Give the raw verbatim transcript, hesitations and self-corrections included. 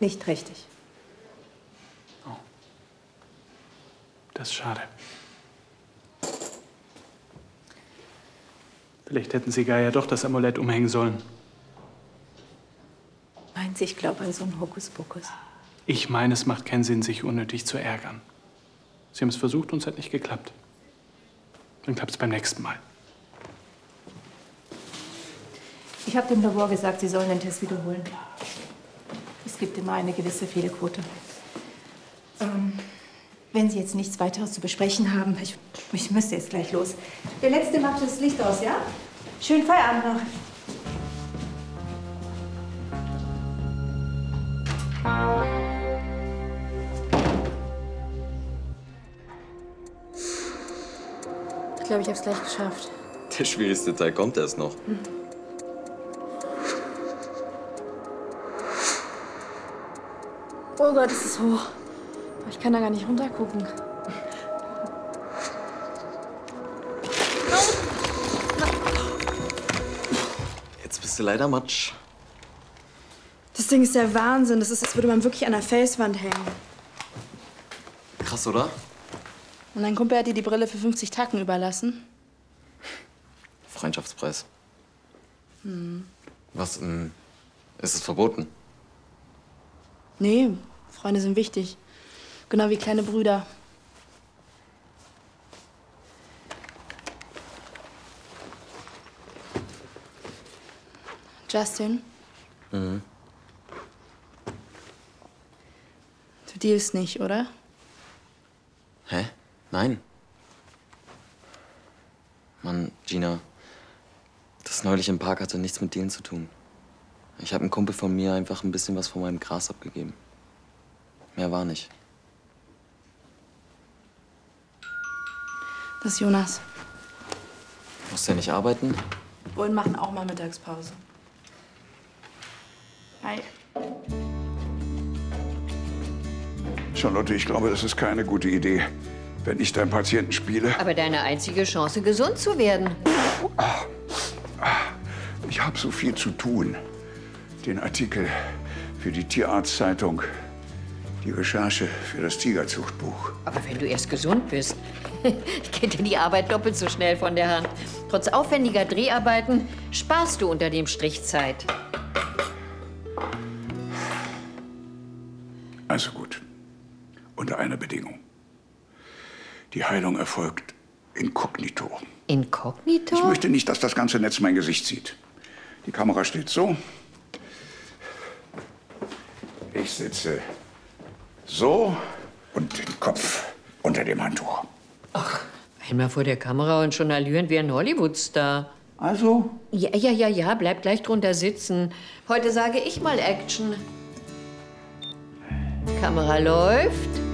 Nicht richtig. Oh. Das ist schade. Vielleicht hätten Sie Gaia doch das Amulett umhängen sollen. Meinen Sie, ich glaube an so einen Hokuspokus? Ich meine, es macht keinen Sinn, sich unnötig zu ärgern. Sie haben es versucht und es hat nicht geklappt. Dann klappt es beim nächsten Mal. Ich habe dem Labor gesagt, Sie sollen den Test wiederholen. Es gibt immer eine gewisse Fehlerquote. Ähm, wenn Sie jetzt nichts weiteres zu besprechen haben, ich, ich müsste jetzt gleich los. Der Letzte macht das Licht aus, ja? Schönen Feierabend noch. Ich glaube, ich habe es gleich geschafft. Der schwierigste Teil kommt erst noch. Hm. Oh Gott, es ist hoch. Ich kann da gar nicht runtergucken. Jetzt bist du leider matsch. Das Ding ist der Wahnsinn. Das ist, als würde man wirklich an der Felswand hängen. Krass, oder? Und dein Kumpel hat dir die Brille für fünfzig Tacken überlassen. Freundschaftspreis. Hm. Was, ähm, ist es verboten? Nee, Freunde sind wichtig. Genau wie kleine Brüder. Justin? Mhm. Du dealst nicht, oder? Hä? Nein. Mann, Gina, das neulich im Park hatte nichts mit Dealen zu tun. Ich habe einem Kumpel von mir einfach ein bisschen was von meinem Gras abgegeben. Mehr war nicht. Das ist Jonas. Musst du ja nicht arbeiten? Bullen machen auch mal Mittagspause. Hi. Charlotte, ich glaube, das ist keine gute Idee, wenn ich deinen Patienten spiele. Aber deine einzige Chance, gesund zu werden. Ah, ah, ich habe so viel zu tun. Den Artikel für die Tierarztzeitung, die Recherche für das Tigerzuchtbuch. Aber wenn du erst gesund bist, geht dir die Arbeit doppelt so schnell von der Hand. Trotz aufwendiger Dreharbeiten sparst du unter dem Strich Zeit. Also gut. Unter einer Bedingung. Die Heilung erfolgt inkognito. Inkognito? Ich möchte nicht, dass das ganze Netz mein Gesicht sieht. Die Kamera steht so. Ich sitze so und den Kopf unter dem Handtuch. Ach, einmal vor der Kamera und schon allüren wie ein Hollywood-Star. Also? Ja, ja, ja, ja, bleib gleich drunter sitzen. Heute sage ich mal Action. Kamera läuft.